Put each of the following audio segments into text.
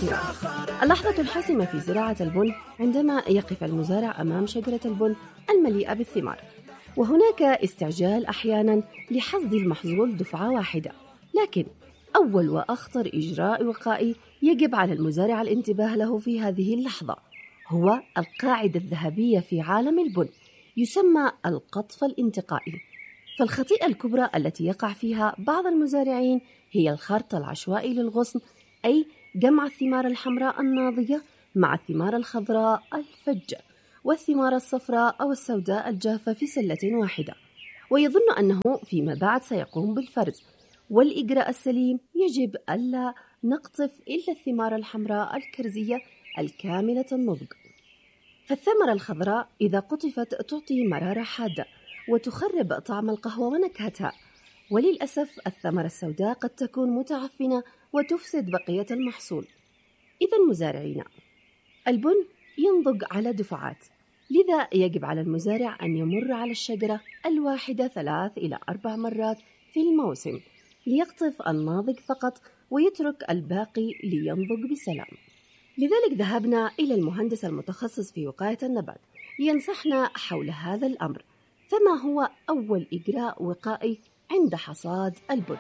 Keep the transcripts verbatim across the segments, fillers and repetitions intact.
مبكرة. اللحظة الحاسمة في زراعة البن عندما يقف المزارع أمام شجرة البن المليئة بالثمار، وهناك استعجال أحياناً لحصد المحصول دفعة واحدة. لكن أول وأخطر إجراء وقائي يجب على المزارع الانتباه له في هذه اللحظة هو القاعدة الذهبية في عالم البن، يسمى القطف الانتقائي. فالخطيئة الكبرى التي يقع فيها بعض المزارعين هي الخرط العشوائي للغصن، أي جمع الثمار الحمراء الناضجة مع الثمار الخضراء الفجة والثمار الصفراء أو السوداء الجافة في سلة واحدة، ويظن أنه فيما بعد سيقوم بالفرز. والإجراء السليم يجب ألا نقطف إلا الثمار الحمراء الكرزية الكاملة النضج. فالثمرة الخضراء إذا قطفت تعطي مرارة حادة وتخرب طعم القهوة ونكهتها، وللأسف الثمرة السوداء قد تكون متعفنة وتفسد بقية المحصول. إذا مزارعين، البن ينضج على دفعات، لذا يجب على المزارع أن يمر على الشجرة الواحدة ثلاث إلى أربع مرات في الموسم ليقطف الناضج فقط ويترك الباقي لينضج بسلام. لذلك ذهبنا إلى المهندس المتخصص في وقاية النبات لينصحنا حول هذا الأمر. فما هو أول إجراء وقائي عند حصاد البن؟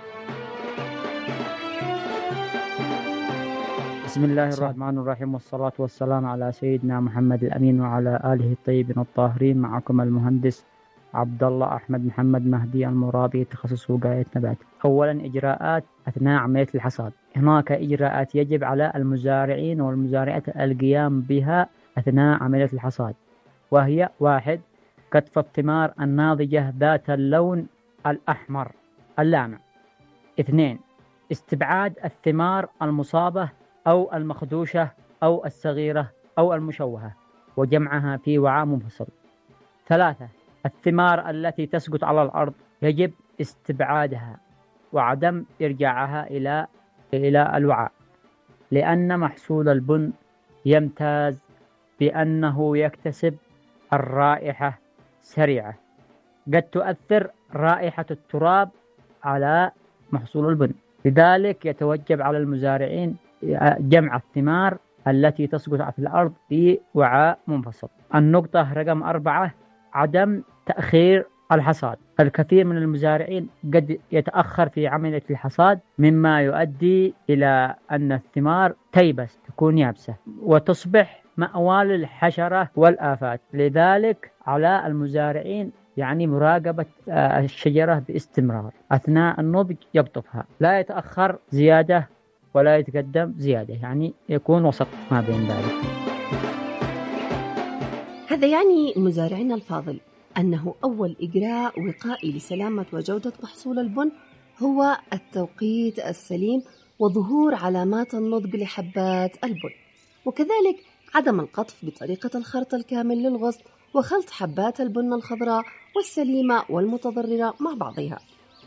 بسم الله الرحمن الرحيم، والصلاة والسلام على سيدنا محمد الأمين وعلى آله الطيبين الطاهرين. معكم المهندس عبد الله أحمد محمد مهدي المرابي، تخصص وقاية نبات. أولا، إجراءات أثناء عملية الحصاد. هناك إجراءات يجب على المزارعين والمزارعات القيام بها أثناء عملية الحصاد، وهي: واحد، قطف الثمار الناضجة ذات اللون الأحمر اللامع. اثنين، استبعاد الثمار المصابة أو المخدوشة أو الصغيرة أو المشوهة وجمعها في وعاء منفصل. ثلاثة، الثمار التي تسقط على الأرض يجب استبعادها وعدم إرجاعها إلى إلى الوعاء، لأن محصول البن يمتاز بأنه يكتسب الرائحة سريعة. قد تؤثر رائحة التراب على محصول البن، لذلك يتوجب على المزارعين جمع الثمار التي تسقط في الأرض في وعاء منفصل. النقطة رقم أربعة، عدم تأخير الحصاد. الكثير من المزارعين قد يتأخر في عملية الحصاد، مما يؤدي إلى أن الثمار تيبس، تكون يابسة وتصبح مأوى للحشرة والآفات. لذلك على المزارعين يعني مراقبة الشجرة باستمرار أثناء النضج، يقطفها، لا يتأخر زيادة ولا يتقدم زيادة، يعني يكون وسط ما بين ذلك. هذا يعني مزارعنا الفاضل أنه أول إجراء وقائي لسلامة وجودة محصول البن هو التوقيت السليم وظهور علامات النضج لحبات البن، وكذلك عدم القطف بطريقة الخرط الكامل للغصن وخلط حبات البن الخضراء والسليمة والمتضررة مع بعضها.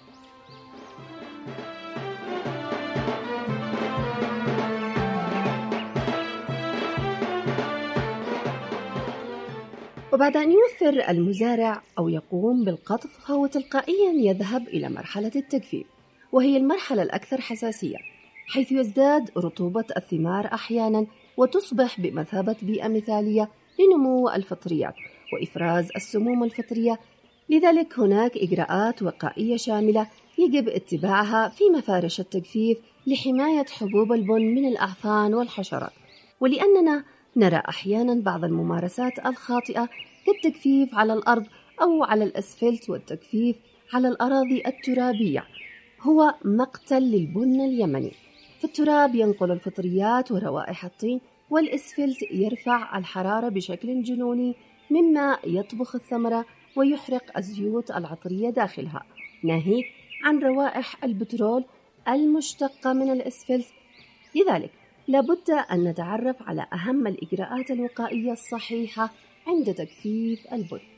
وبعد أن يوفر المزارع أو يقوم بالقطف، فهو تلقائيا يذهب إلى مرحلة التجفيف، وهي المرحلة الأكثر حساسية، حيث يزداد رطوبة الثمار أحيانا وتصبح بمثابة بيئة مثالية لنمو الفطريات وإفراز السموم الفطرية. لذلك هناك إجراءات وقائية شاملة يجب اتباعها في مفارش التجفيف لحماية حبوب البن من الأعفان والحشرات. ولأننا نرى أحيانا بعض الممارسات الخاطئة كالتجفيف على الأرض أو على الأسفلت، والتجفيف على الأراضي الترابية هو مقتل للبن اليمني، فالتراب ينقل الفطريات وروائح الطين، والأسفلت يرفع الحرارة بشكل جنوني مما يطبخ الثمرة ويحرق الزيوت العطرية داخلها، ناهيك عن روائح البترول المشتقة من الأسفلت. لذلك لابد أن نتعرف على أهم الإجراءات الوقائية الصحيحة عند تجفيف البن.